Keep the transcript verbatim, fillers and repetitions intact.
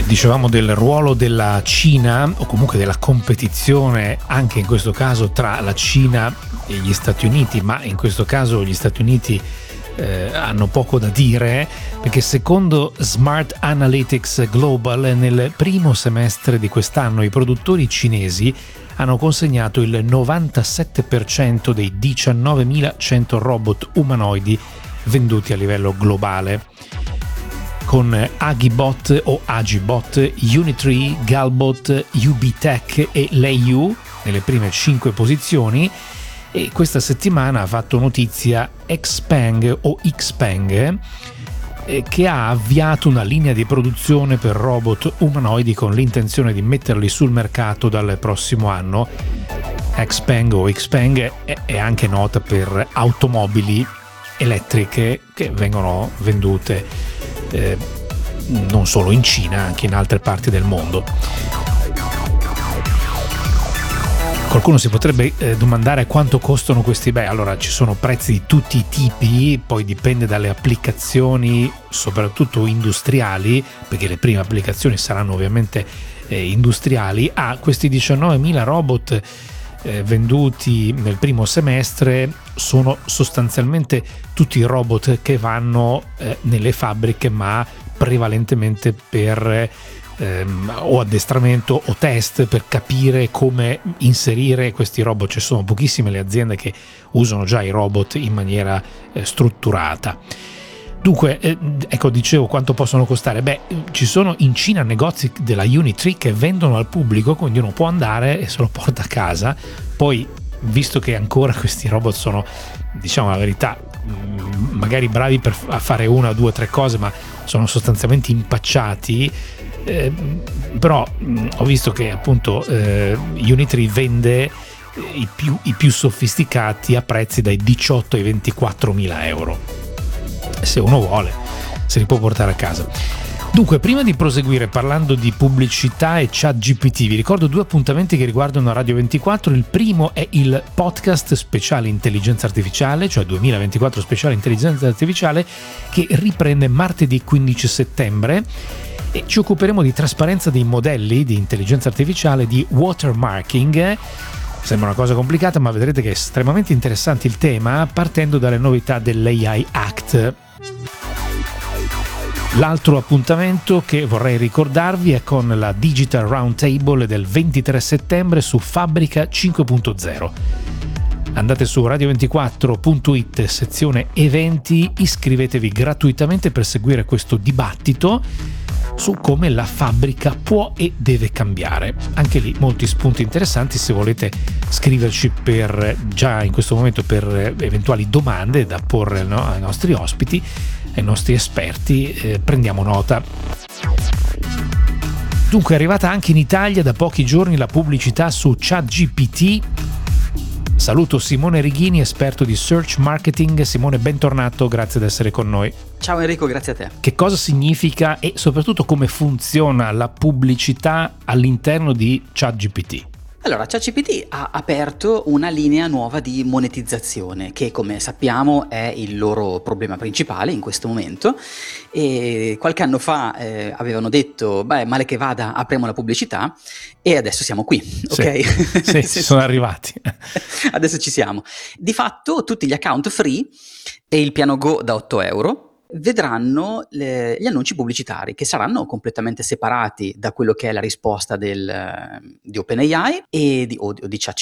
Dicevamo del ruolo della Cina, o comunque della competizione anche in questo caso tra la Cina e gli Stati Uniti, ma in questo caso gli Stati Uniti eh, hanno poco da dire, perché secondo Smart Analytics Global nel primo semestre di quest'anno i produttori cinesi hanno consegnato il novantasette per cento dei diciannovemilacento robot umanoidi venduti a livello globale, con Agibot o Agibot, Unitree, Galbot, U B Tech e Leiyu nelle prime cinque posizioni. E questa settimana ha fatto notizia Xpeng o Xpeng, eh, che ha avviato una linea di produzione per robot umanoidi con l'intenzione di metterli sul mercato dal prossimo anno. Xpeng o Xpeng è, è anche nota per automobili elettriche che vengono vendute Eh, non solo in Cina, anche in altre parti del mondo. Qualcuno si potrebbe eh, domandare quanto costano questi. Beh, allora ci sono prezzi di tutti i tipi, poi dipende dalle applicazioni, soprattutto industriali, perché le prime applicazioni saranno ovviamente eh, industriali. Ah, questi diciannovemila robot eh, venduti nel primo semestre sono sostanzialmente tutti i robot che vanno eh, nelle fabbriche, ma prevalentemente per ehm, o addestramento o test per capire come inserire questi robot. Ci sono pochissime le aziende che usano già i robot in maniera eh, strutturata. Dunque, eh, ecco, dicevo quanto possono costare. Beh, ci sono in Cina negozi della Unitree che vendono al pubblico, quindi uno può andare e se lo porta a casa. Poi, visto che ancora questi robot sono, diciamo la verità, magari bravi per fare una, due, tre cose, ma sono sostanzialmente impacciati, eh, però mh, ho visto che appunto eh, Unitree vende i più, i più sofisticati a prezzi dai diciotto ai ventiquattro mila euro. Se uno vuole se li può portare a casa. Dunque, prima di proseguire parlando di pubblicità e ChatGPT, vi ricordo due appuntamenti che riguardano Radio ventiquattro. Il primo è il podcast speciale intelligenza artificiale, cioè duemilaventiquattro speciale intelligenza artificiale, che riprende martedì quindici settembre, e ci occuperemo di trasparenza dei modelli di intelligenza artificiale, di watermarking. Sembra una cosa complicata, ma vedrete che è estremamente interessante il tema, partendo dalle novità dell'A I Act. L'altro appuntamento che vorrei ricordarvi è con la Digital Roundtable del ventitré settembre su Fabbrica cinque punto zero. Andate su radio ventiquattro punto it, sezione eventi, iscrivetevi gratuitamente per seguire questo dibattito su come la fabbrica può e deve cambiare. Anche lì molti spunti interessanti. Se volete scriverci per già in questo momento per eventuali domande da porre, no, ai nostri ospiti, ai nostri esperti, eh, prendiamo nota. Dunque, è arrivata anche in Italia da pochi giorni la pubblicità su ChatGPT. Saluto Simone Righini, esperto di search marketing. Simone, bentornato, grazie di essere con noi. Ciao Enrico, grazie a te. Che cosa significa e soprattutto come funziona la pubblicità all'interno di ChatGPT? Allora, ChatGPT ha aperto una linea nuova di monetizzazione che, come sappiamo, è il loro problema principale in questo momento. E qualche anno fa eh, avevano detto, beh, male che vada, apriamo la pubblicità, e adesso siamo qui, ok? Sì, sì, sono arrivati. Adesso ci siamo. Di fatto tutti gli account free e il piano Go da otto euro vedranno le, gli annunci pubblicitari, che saranno completamente separati da quello che è la risposta del, di OpenAI e di, o, o di ChatGPT.